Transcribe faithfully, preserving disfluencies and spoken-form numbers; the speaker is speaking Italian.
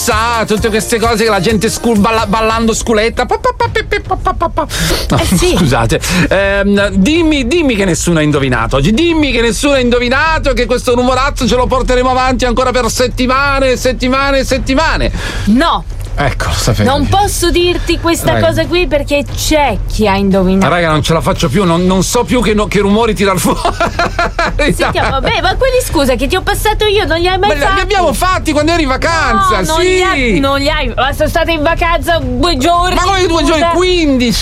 sa, tutte queste cose che la gente scul- balla- ballando sculetta. Pa, pa, pa, pa, pa, pa, pa. No, Eh sì. Scusate, ehm, dimmi, dimmi che nessuno ha indovinato oggi. Dimmi che nessuno ha indovinato, che questo numerazzo ce lo porteremo avanti ancora per settimane, settimane, settimane. No. Ecco, lo sapevo. Non posso dirti questa Raga. cosa qui perché c'è chi ha indovinato. Raga, non ce la faccio più, non, non so più che, no, che rumori tirar fuori. Sentiamo, beh, ma quelli scusa che ti ho passato io non li hai mai Ma li fatti? abbiamo fatti quando eri in vacanza, No, non sì. li hai, non li hai. Ma sono stata in vacanza due giorni. Ma come due scusa. giorni? quindici